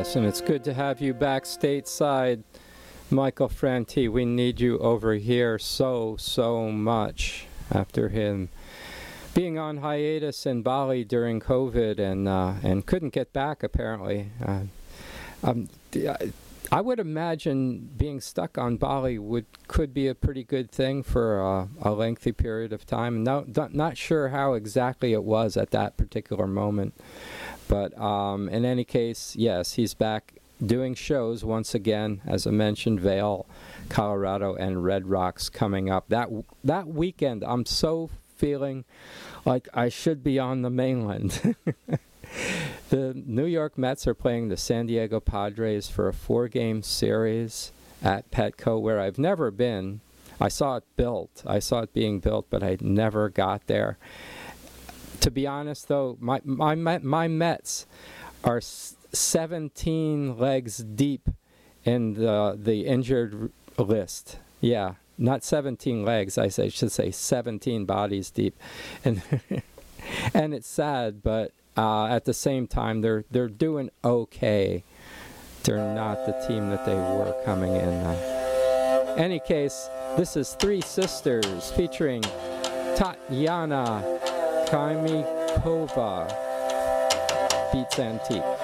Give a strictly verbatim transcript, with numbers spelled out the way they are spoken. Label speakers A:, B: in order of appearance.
A: Yes, and it's good to have you back stateside, Michael Franti. We need you over here so, so much after him being on hiatus in Bali during COVID and uh, and couldn't get back, apparently. Uh, um, I would imagine being stuck on Bali would could be a pretty good thing for uh, a lengthy period of time. No, not sure how exactly it was at that particular moment. But um, in any case, yes, he's back doing shows once again, as I mentioned, Vail, Colorado, and Red Rocks coming up. That that weekend, I'm so feeling like I should be on the mainland. The New York Mets are playing the San Diego Padres for a four-game series at Petco, where I've never been. I saw it built. I saw it being built, but I never got there. To be honest, though, my my my Mets are seventeen legs deep in the the injured list. Yeah, not seventeen legs. I say should say seventeen bodies deep, and and it's sad, but uh, at the same time, they're they're doing okay. They're not the team that they were coming in. Uh, any case, this is Three Sisters featuring Tatiana Kaimikova, Beats Antique.